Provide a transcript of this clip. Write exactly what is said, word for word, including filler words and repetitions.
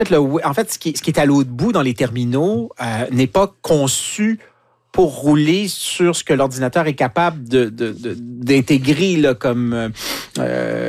Le, en fait, ce qui, ce qui est à l'autre bout dans les terminaux euh, n'est pas conçu pour rouler sur ce que l'ordinateur est capable de, de, de, d'intégrer là, comme euh,